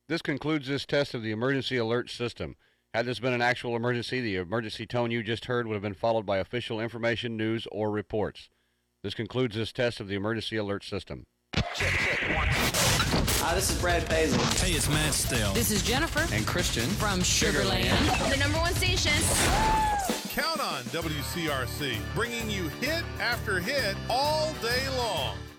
This concludes this test of the emergency alert system. Had this been an actual emergency, the emergency tone you just heard would have been followed by official information, news, or reports. This concludes this test of the emergency alert system. Check, 1, 2. Hi, this is Brad Paisley. Hey, it's Matt Stell. This is Jennifer. And Christian. From Sugarland. The number one station. Count on WCRC, bringing you hit after hit all day long.